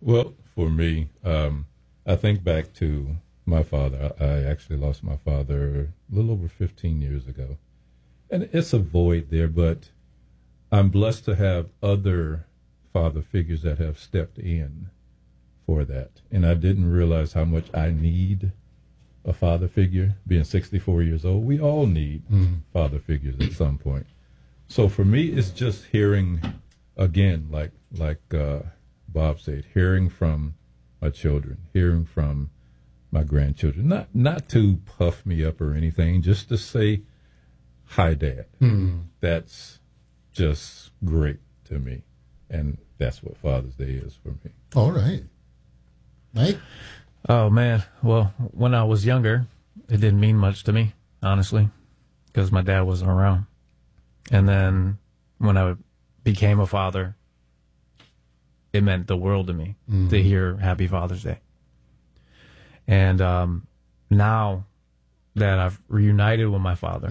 Well, for me, I think back to my father. I actually lost my father a little over 15 years ago. And it's a void there, but I'm blessed to have other father figures that have stepped in for that. And I didn't realize how much I need a father figure. Being 64 years old, we all need father figures at some point. So for me, it's just hearing, again, like Bob said, hearing from my children, hearing from my grandchildren. Not to puff me up or anything, just to say, hi, Dad. That's just great to me. And that's what Father's Day is for me. All right. Mike? Oh, man. Well, when I was younger, it didn't mean much to me, honestly, because my dad wasn't around. And then when I became a father, it meant the world to me to hear Happy Father's Day. And now that I've reunited with my father,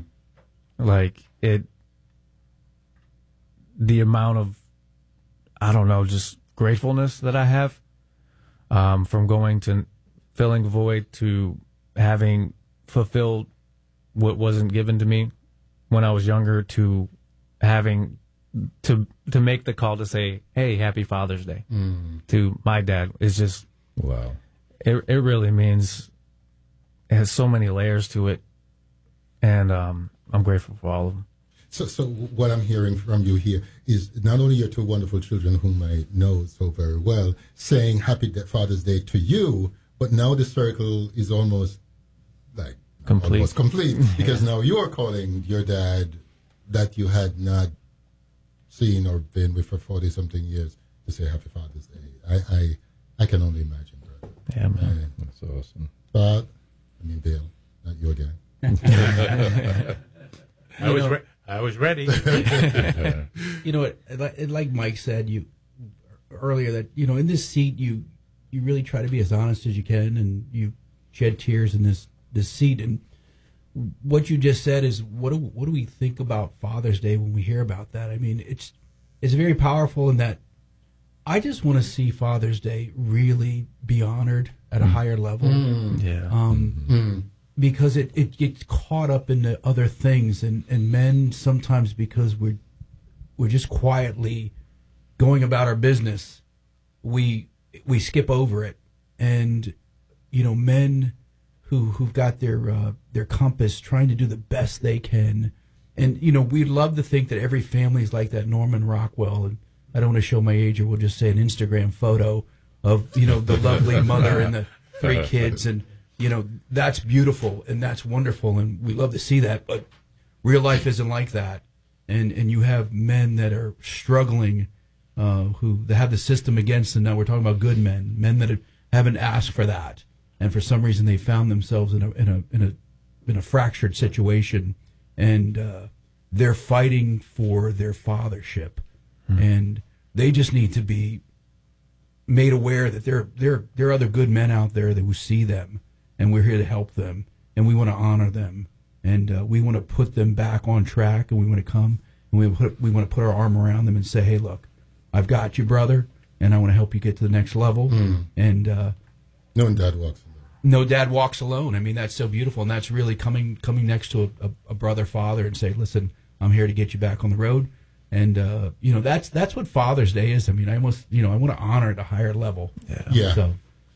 the amount of, I don't know, just gratefulness that I have from going to filling a void to having fulfilled what wasn't given to me when I was younger, to having to make the call to say, hey, Happy Father's Day to my dad is just, wow. It really means, it has so many layers to it, and I'm grateful for all of them. So what I'm hearing from you here is not only your two wonderful children whom I know so very well saying Happy Father's Day to you, but now the circle is almost like complete. Almost complete because now you're calling your dad that you had not seen or been with for 40-something years to say Happy Father's Day. I can only imagine, brother. Yeah, man. That's awesome. But, Bill, not you again. I was ready. You know what? Like Mike said earlier, that in this seat you really try to be as honest as you can, and you shed tears in this seat. And what you just said is, what do we think about Father's Day when we hear about that? I mean, it's very powerful in that I just want to see Father's Day really be honored at a higher level. Because it gets caught up in the other things, and men sometimes, because we're just quietly going about our business, we skip over it. And men who've got their compass, trying to do the best they can, and we'd love to think that every family is like that Norman Rockwell, and I don't want to show my age, or we'll just say an Instagram photo of the lovely mother and the 3 kids, and that's beautiful and that's wonderful, and we love to see that, but real life isn't like that. And you have men that are struggling, who have the system against them. Now we're talking about good men that haven't asked for that, and for some reason they found themselves in a fractured situation, and they're fighting for their fathership, and they just need to be made aware that there are other good men out there that will see them. And we're here to help them, and we want to honor them, and we want to put them back on track, and we want to come, and we want to put our arm around them and say, hey, look, I've got you, brother, and I want to help you get to the next level. And no dad walks alone. No dad walks alone. I mean, that's so beautiful, and that's really coming next to a brother, father, and say, listen, I'm here to get you back on the road. And that's what Father's Day is. I mean, I want to honor at a higher level. Yeah. So.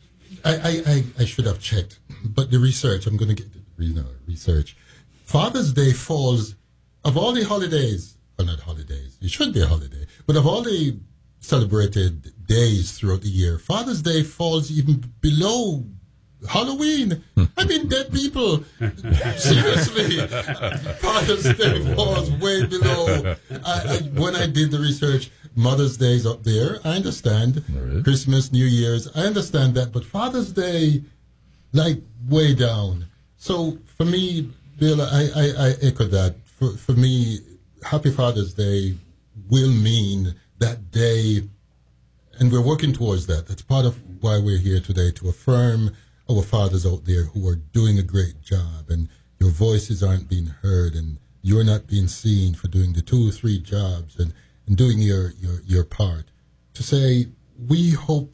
I should have checked, but the research, I'm going to get the research. Father's Day falls, of all the holidays, well, not holidays, it should be a holiday, but of all the celebrated days throughout the year, Father's Day falls even below Halloween. I mean, dead people. Seriously, Father's Day falls way below. When I did the research, Mother's Day is up there. I understand. Right. Christmas, New Year's, I understand that. But Father's Day, way down. So for me, Bill, I echo that. For me, Happy Father's Day will mean that day, and we're working towards that. That's part of why we're here today, to affirm our fathers out there who are doing a great job, and your voices aren't being heard, and you're not being seen for doing the 2 or 3 jobs and doing your part. To say, we hope